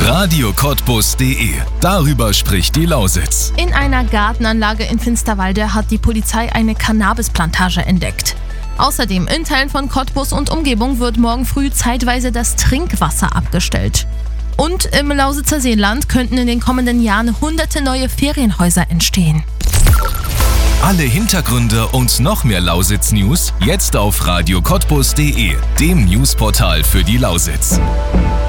radiocottbus.de. Darüber spricht die Lausitz. In einer Gartenanlage in Finsterwalde hat die Polizei eine Cannabisplantage entdeckt. Außerdem in Teilen von Cottbus und Umgebung wird morgen früh zeitweise das Trinkwasser abgestellt. Und im Lausitzer Seenland könnten in den kommenden Jahren hunderte neue Ferienhäuser entstehen. Alle Hintergründe und noch mehr Lausitz-News jetzt auf radiocottbus.de, dem Newsportal für die Lausitz.